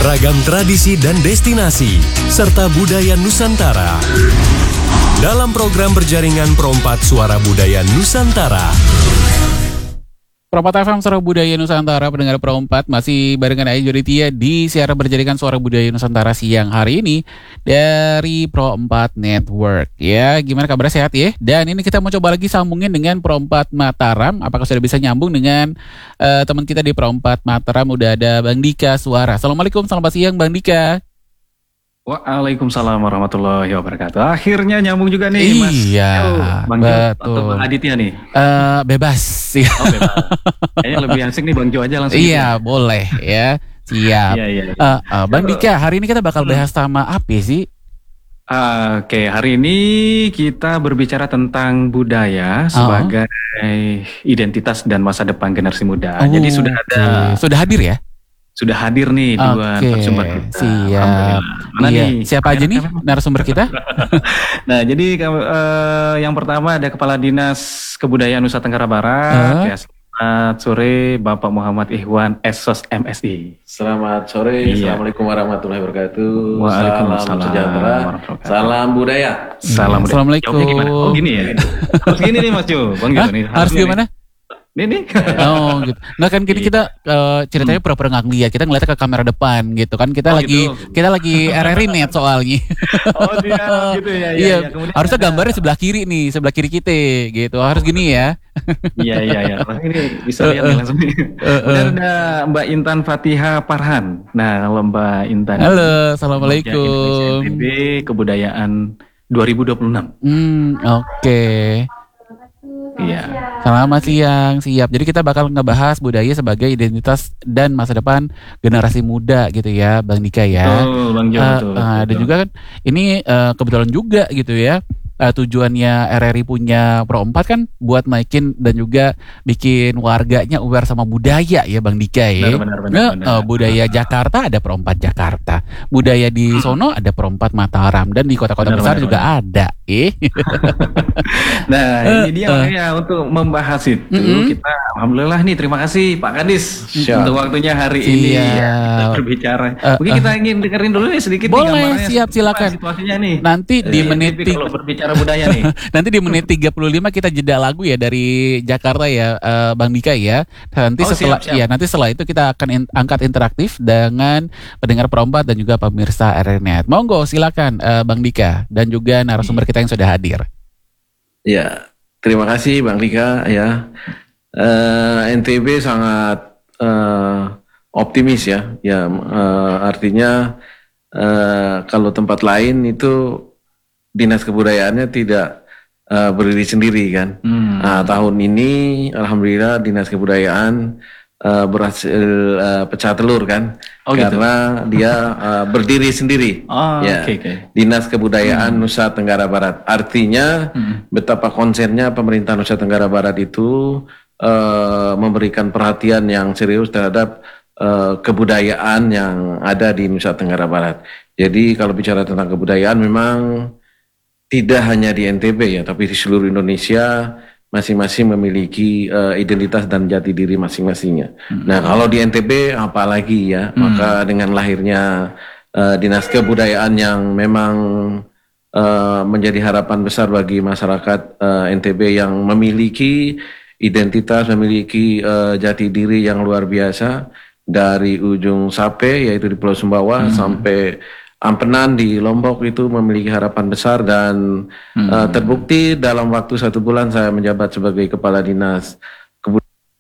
ragam tradisi dan destinasi, serta budaya Nusantara. Dalam program berjaringan Pro4 Suara Budaya Nusantara. Pro4 FM Suara Budaya Nusantara, pendengar Pro4 masih barengan Ayu Joditia di siaran berjaringan Suara Budaya Nusantara siang hari ini dari Pro4 Network. Ya, gimana kabar, sehat ya? Dan ini kita mau coba lagi sambungin dengan Pro4 Mataram. Apakah sudah bisa nyambung dengan teman kita di Pro4 Mataram? Udah ada Bang Dika Suara. Assalamualaikum, selamat siang Bang Dika. Waalaikumsalam warahmatullahi wabarakatuh. Akhirnya nyambung juga nih, Mas. Iya, Bang Jo atau Bang Aditya nih? Bebas. Oh, bebas. Kayaknya lebih asik nih Bang Jo aja langsung. Iya, boleh ya. Siap. Iya. Bang Dika, hari ini kita bakal bahas sama apa sih? Oke, hari ini kita berbicara tentang budaya sebagai identitas dan masa depan generasi muda. Jadi sudah hadir ya? Sudah hadir nih dua narasumber kita. Siap. Mana nih? Siapa aja nih narasumber kita? Nah, jadi yang pertama ada Kepala Dinas Kebudayaan Nusa Tenggara Barat. Ya, selamat sore Bapak Muhammad Ihwan, Esos MSI. Selamat sore. Iya. Assalamualaikum warahmatullahi wabarakatuh. Waalaikumsalam. Salam sejahtera. Salam budaya. Salam budaya. Assalamualaikum. Jawabnya gimana? Oh gini ya. Harus gini nih Mas Jo. Bang Jo nih. Harus gimana? Nih. Oh gitu. Nah kan kita ceritanya pura-pura nggak ngeliat, kita ngeliatnya ke kamera depan gitu kan. Kita lagi RRI net soalnya. Oh dia gitu ya. Iya. Harusnya gambarnya sebelah kiri nih, sebelah kiri kita gitu. Harus gini ya. Iya. Ini bisa lihat nih langsung. Kemudian ada Mbak Intan Fatiha Farhan. Nah kalau Mbak Intan. Halo, assalamualaikum. NTB Kebudayaan 2026. Oke. Iya. Selamat siang, siap. Jadi kita bakal ngebahas budaya sebagai identitas dan masa depan generasi muda gitu ya, Bang Dika ya. Betul, Bang Jo, betul. Dan juga kan ini kebetulan juga gitu ya. Tujuannya RRI punya Pro4 kan buat naikin dan juga bikin warganya aware sama budaya ya Bang Dika ya. Benar. Budaya Jakarta ada Pro4 Jakarta, budaya di sono ada Pro4 Mataram, dan di kota-kota besar juga ada. Nah ini dia makanya untuk membahas itu kita alhamdulillah nih, terima kasih Pak Kadis untuk waktunya hari ini ya, kita berbicara. Mungkin kita ingin dengerin dulu nih sedikit. Boleh, siap, silakan. Situasinya nih. Nanti di menit kalau berbicara budaya nih. Nanti di menit 35 kita jeda lagu ya dari Jakarta ya, Bang Dika ya. Nanti siap. Nanti setelah itu kita akan angkat interaktif dengan pendengar Pro4 dan juga pemirsa RRI. Monggo silakan Bang Dika dan juga narasumber kita yang sudah hadir. Ya, terima kasih Bang Dika ya. NTB sangat optimis ya. Artinya kalau tempat lain itu Dinas Kebudayaannya tidak berdiri sendiri kan. Tahun ini alhamdulillah Dinas Kebudayaan berhasil pecah telur kan. Karena dia berdiri sendiri. Dinas Kebudayaan Nusa Tenggara Barat. Artinya betapa konsennya pemerintah Nusa Tenggara Barat itu memberikan perhatian yang serius terhadap kebudayaan yang ada di Nusa Tenggara Barat. Jadi kalau bicara tentang kebudayaan memang tidak hanya di NTB ya, tapi di seluruh Indonesia masing-masing memiliki identitas dan jati diri masing-masingnya. Nah kalau di NTB apalagi ya, maka dengan lahirnya Dinas Kebudayaan yang memang menjadi harapan besar bagi masyarakat NTB yang memiliki identitas, memiliki jati diri yang luar biasa dari ujung Sape yaitu di Pulau Sumbawa sampai Ampenan di Lombok itu memiliki harapan besar dan terbukti dalam waktu 1 bulan saya menjabat sebagai Kepala Dinas